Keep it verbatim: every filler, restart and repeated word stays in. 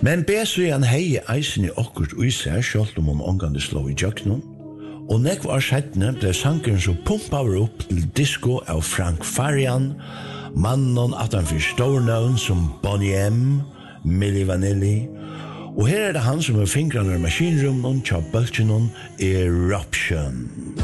Men Besøyan hei eisen i okkurt uiser, sjalt om hun omgående slå i jøknen. Og nekv år settene ble sankeren så pumpet opp til disco av Frank Farian, mannen atanfor stornøvn som Bonnie M, Milli Vanilli. Og her er det han som er fingrene i maskinrummen, tja bøltjen, Eruption.